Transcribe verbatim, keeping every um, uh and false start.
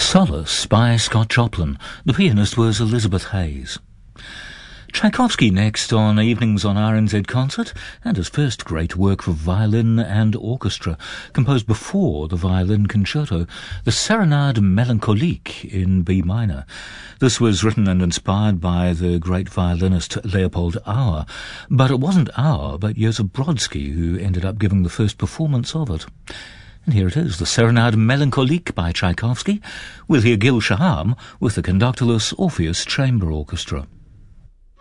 Solace by Scott Joplin. The pianist was Elizabeth Hayes. Tchaikovsky next on Evenings on R N Z Concert, and his first great work for violin and orchestra, composed before the violin concerto, the Serenade Melancholique in B minor. This was written and inspired by the great violinist Leopold Auer, but it wasn't Auer, but Joseph Brodsky who ended up giving the first performance of it. And here it is, the Serenade Melancholique by Tchaikovsky. We'll hear Gil Shaham with the Conductorless Orpheus Chamber Orchestra.